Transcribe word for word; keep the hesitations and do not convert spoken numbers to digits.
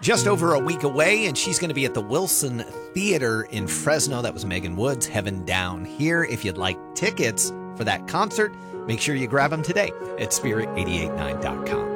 just over a week away, and she's going to be at the Wilson Theater in Fresno. That was Megan Woods, Heaven Down Here. If you'd like tickets for that concert, make sure you grab them today at spirit eight eight nine dot com.